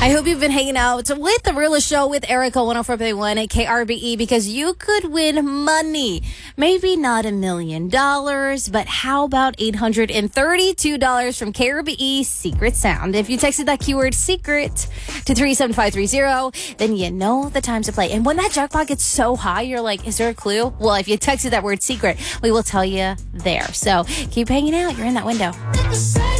I hope you've been hanging out with The Realest Show with Erica 104.1 at KRBE because you could win money. Maybe not $1 million, but how about $832 from KRBE Secret Sound? If you texted that keyword secret to 37530, then you know the time to play. And when that jackpot gets so high, you're like, is there a clue? Well, if you texted that word secret, we will tell you there. So keep hanging out. You're in that window.